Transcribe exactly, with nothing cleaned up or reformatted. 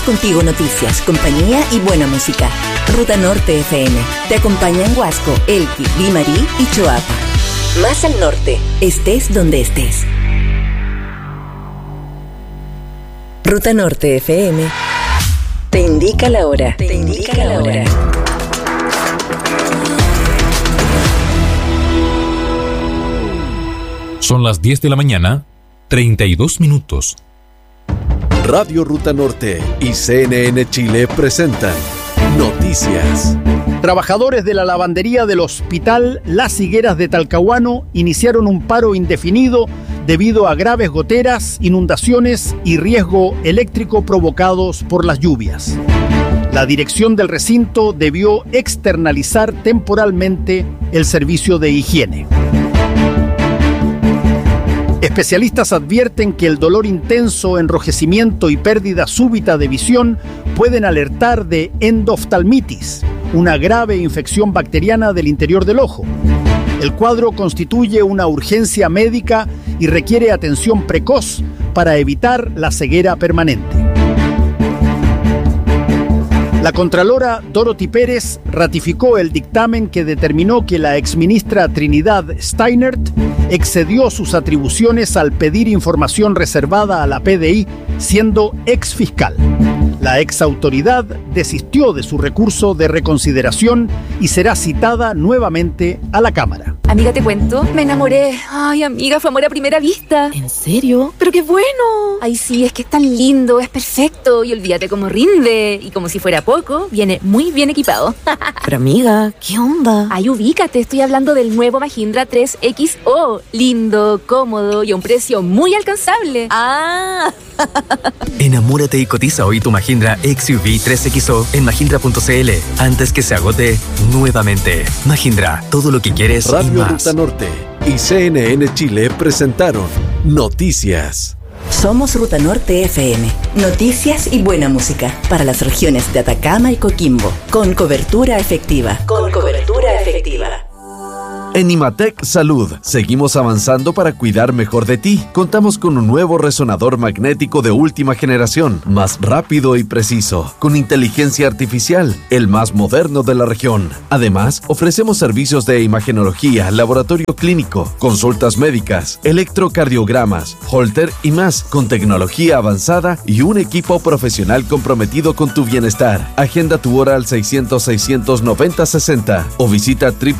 Contigo noticias, compañía y buena música. Ruta Norte F M. Te acompaña en Huasco, Elqui, Limarí y Choapa. Más al norte, estés donde estés. Ruta Norte F M. Te indica la hora. Te indica la hora. Son las diez de la mañana, treinta y dos minutos. Radio Ruta Norte y C N N Chile presentan Noticias. Trabajadores de la lavandería del Hospital Las Higueras de Talcahuano iniciaron un paro indefinido debido a graves goteras, inundaciones y riesgo eléctrico provocados por las lluvias. La dirección del recinto debió externalizar temporalmente el servicio de higiene. Especialistas advierten que el dolor intenso, enrojecimiento y pérdida súbita de visión pueden alertar de endoftalmitis, una grave infección bacteriana del interior del ojo. El cuadro constituye una urgencia médica y requiere atención precoz para evitar la ceguera permanente. La contralora Dorothy Pérez ratificó el dictamen que determinó que la exministra Trinidad Steinert excedió sus atribuciones al pedir información reservada a la P D I, siendo exfiscal. La exautoridad desistió de su recurso de reconsideración y será citada nuevamente a la Cámara. Amiga, te cuento, me enamoré. Ay, amiga, fue amor a primera vista. ¿En serio? ¡Pero qué bueno! Ay, sí, es que es tan lindo, es perfecto. Y olvídate cómo rinde. Y como si fuera poco, viene muy bien equipado. Pero amiga, ¿qué onda? Ay, ubícate, estoy hablando del nuevo Mahindra tres X O. Lindo, cómodo y a un precio muy alcanzable. ¡Ah! Enamórate y cotiza hoy tu Mahindra X U V tres X O en mahindra punto c l antes que se agote nuevamente. Mahindra, todo lo que quieres y Radio más. Ruta Norte y C N N Chile presentaron Noticias. Somos Ruta Norte F M. Noticias y buena música para las regiones de Atacama y Coquimbo. Con cobertura efectiva. Con cobertura efectiva. En Imatec Salud, seguimos avanzando para cuidar mejor de ti. Contamos con un nuevo resonador magnético de última generación, más rápido y preciso, con inteligencia artificial, el más moderno de la región. Además, ofrecemos servicios de imagenología, laboratorio clínico, consultas médicas, electrocardiogramas, holter y más, con tecnología avanzada y un equipo profesional comprometido con tu bienestar. Agenda tu hora al seiscientos, seiscientos noventa, sesenta o visita